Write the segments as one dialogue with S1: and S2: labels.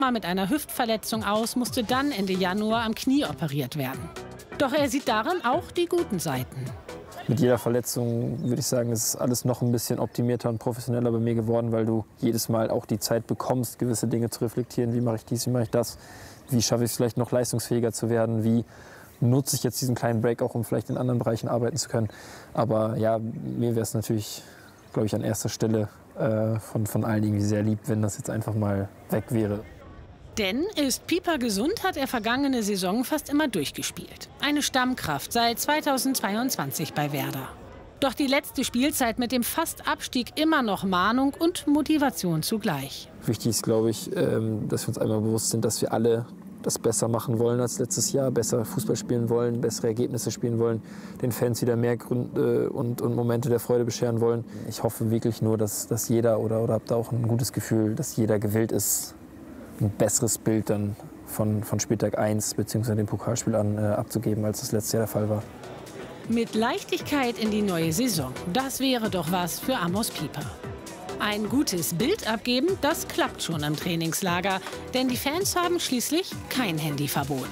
S1: mal mit einer Hüftverletzung aus, musste dann Ende Januar am Knie operiert werden. Doch er sieht darin auch die guten Seiten.
S2: Mit jeder Verletzung würde ich sagen, ist alles noch ein bisschen optimierter und professioneller bei mir geworden, weil du jedes Mal auch die Zeit bekommst, gewisse Dinge zu reflektieren. Wie mache ich dies, wie mache ich das? Wie schaffe ich es vielleicht noch leistungsfähiger zu werden? Wie nutze ich jetzt diesen kleinen Break auch, um vielleicht in anderen Bereichen arbeiten zu können? Aber ja, mir wäre es natürlich, glaube ich, an erster Stelle von allen irgendwie sehr lieb, wenn das jetzt einfach mal weg wäre.
S1: Denn ist Pieper gesund, hat er vergangene Saison fast immer durchgespielt. Eine Stammkraft seit 2022 bei Werder. Doch die letzte Spielzeit mit dem Fast-Abstieg immer noch Mahnung und Motivation zugleich.
S2: Wichtig ist, glaube ich, dass wir uns einmal bewusst sind, dass wir alle das besser machen wollen als letztes Jahr, besser Fußball spielen wollen, bessere Ergebnisse spielen wollen, den Fans wieder mehr Gründe und Momente der Freude bescheren wollen. Ich hoffe wirklich nur, dass jeder oder habe da auch ein gutes Gefühl, dass jeder gewillt ist, ein besseres Bild dann von Spieltag 1 bzw. dem Pokalspiel an abzugeben, als das letztes Jahr der Fall war.
S1: Mit Leichtigkeit in die neue Saison, das wäre doch was für Amos Pieper. Ein gutes Bild abgeben, das klappt schon im Trainingslager, denn die Fans haben schließlich kein Handyverbot.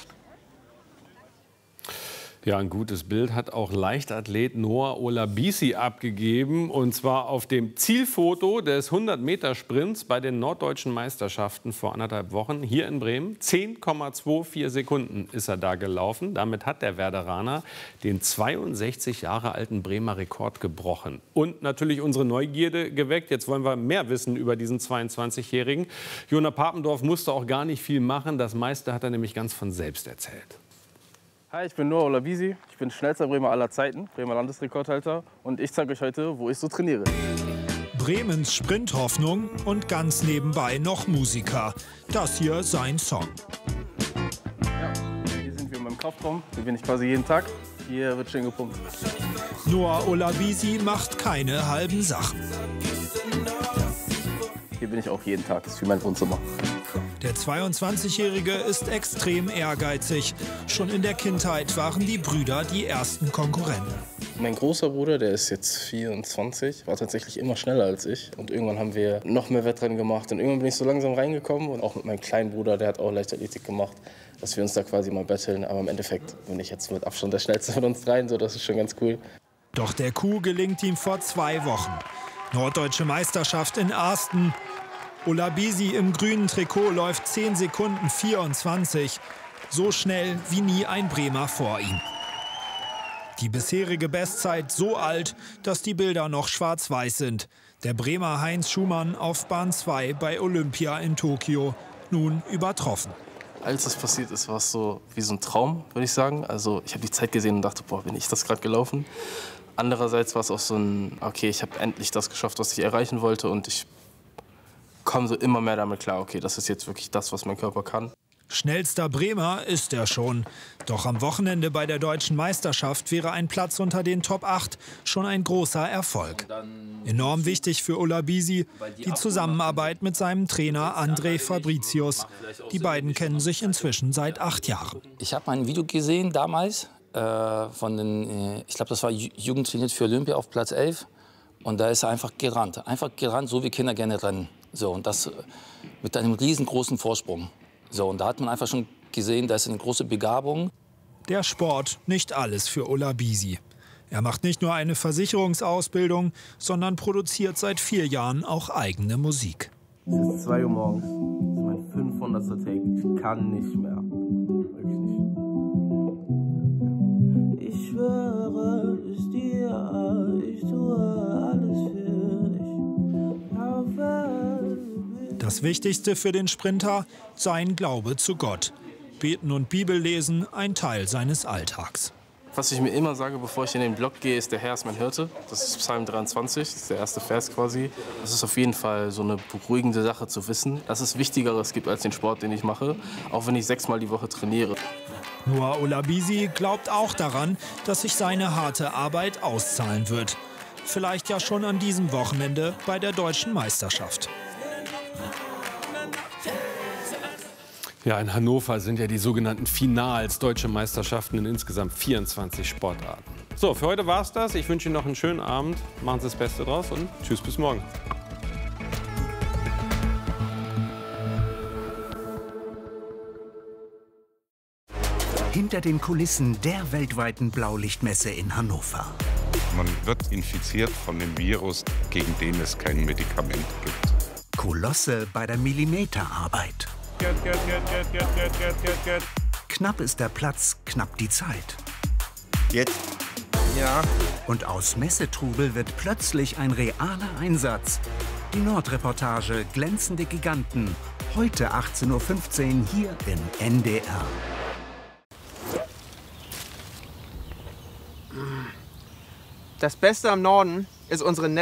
S3: Ja, ein gutes Bild hat auch Leichtathlet Noah Olabisi abgegeben. Und zwar auf dem Zielfoto des 100-Meter-Sprints bei den Norddeutschen Meisterschaften vor 1,5 Wochen hier in Bremen. 10,24 Sekunden ist er da gelaufen. Damit hat der Werderaner den 62 Jahre alten Bremer Rekord gebrochen. Und natürlich unsere Neugierde geweckt. Jetzt wollen wir mehr wissen über diesen 22-Jährigen. Jona Papendorf musste auch gar nicht viel machen. Das meiste hat er nämlich ganz von selbst erzählt.
S4: Hi, ich bin Noah Olabisi. Ich bin schnellster Bremer aller Zeiten, Bremer Landesrekordhalter. Und ich zeige euch heute, wo ich so trainiere.
S5: Bremens Sprinthoffnung und ganz nebenbei noch Musiker. Das hier sein Song.
S4: Ja, hier sind wir in meinem Kraftraum. Hier bin ich quasi jeden Tag. Hier wird schön gepumpt.
S5: Noah Olabisi macht keine halben Sachen.
S4: Hier bin ich auch jeden Tag. Das ist wie mein Wohnzimmer.
S5: Der 22-Jährige ist extrem ehrgeizig. Schon in der Kindheit waren die Brüder die ersten Konkurrenten.
S4: Mein großer Bruder, der ist jetzt 24, war tatsächlich immer schneller als ich. Und irgendwann haben wir noch mehr Wettrennen gemacht. Und irgendwann bin ich so langsam reingekommen. Und auch mit meinem kleinen Bruder, der hat auch Leichtathletik gemacht, dass wir uns da quasi mal betteln. Aber im Endeffekt bin ich jetzt mit Abstand der Schnellste von uns dreien. So, das ist schon ganz cool.
S5: Doch der Coup gelingt ihm vor 2 Wochen. Norddeutsche Meisterschaft in Asten. Olabisi im grünen Trikot läuft 10 Sekunden 24. So schnell wie nie ein Bremer vor ihm. Die bisherige Bestzeit so alt, dass die Bilder noch schwarz-weiß sind. Der Bremer Heinz Schumann auf Bahn 2 bei Olympia in Tokio, nun übertroffen.
S4: Als es passiert ist, war es so wie so ein Traum, würde ich sagen. Also ich habe die Zeit gesehen und dachte, boah, bin ich das gerade gelaufen. Andererseits war es auch so ein, okay, ich habe endlich das geschafft, was ich erreichen wollte. Und ich komme so immer mehr damit klar, okay, das ist jetzt wirklich das, was mein Körper kann.
S5: Schnellster Bremer ist er schon. Doch am Wochenende bei der Deutschen Meisterschaft wäre ein Platz unter den Top 8 schon ein großer Erfolg. Enorm wichtig für Olabisi die Zusammenarbeit mit seinem Trainer André Fabricius. Die beiden kennen sich inzwischen seit 8 Jahren.
S6: Ich habe ein Video gesehen damals von den, ich glaube, das war Jugend trainiert für Olympia auf Platz 11. Und da ist er einfach gerannt, so wie Kinder gerne rennen. So, und das mit einem riesengroßen Vorsprung. So, und da hat man einfach schon gesehen, da ist eine große Begabung.
S5: Der Sport nicht alles für Olabisi. Er macht nicht nur eine Versicherungsausbildung, sondern produziert seit 4 Jahren auch eigene Musik.
S4: Es ist 2 Uhr morgens. Das ist mein 500. Take. Ich kann nicht mehr. Wirklich nicht.
S7: Ich schwöre es dir, ich tue alles für dich.
S5: Das Wichtigste für den Sprinter, sein Glaube zu Gott. Beten und Bibellesen, ein Teil seines Alltags.
S4: Was ich mir immer sage, bevor ich in den Block gehe, ist, der Herr ist mein Hirte. Das ist Psalm 23, das ist der erste Vers quasi. Das ist auf jeden Fall so eine beruhigende Sache zu wissen, dass es Wichtigeres gibt als den Sport, den ich mache, auch wenn ich 6-mal die Woche trainiere.
S5: Noah Olabisi glaubt auch daran, dass sich seine harte Arbeit auszahlen wird. Vielleicht ja schon an diesem Wochenende bei der Deutschen Meisterschaft.
S3: Ja, in Hannover sind ja die sogenannten Finals, Deutsche Meisterschaften in insgesamt 24 Sportarten. So, für heute war's das. Ich wünsche Ihnen noch einen schönen Abend. Machen Sie das Beste draus und tschüss, bis morgen.
S8: Hinter den Kulissen der weltweiten Blaulichtmesse in Hannover.
S9: Man wird infiziert von dem Virus, gegen den es kein Medikament gibt.
S8: Kolosse bei der Millimeterarbeit. Knapp ist der Platz, knapp die Zeit.
S9: Jetzt? Ja.
S8: Und aus Messetrubel wird plötzlich ein realer Einsatz. Die Nordreportage Glänzende Giganten. Heute 18:15 Uhr hier im NDR.
S10: Das Beste am Norden ist unsere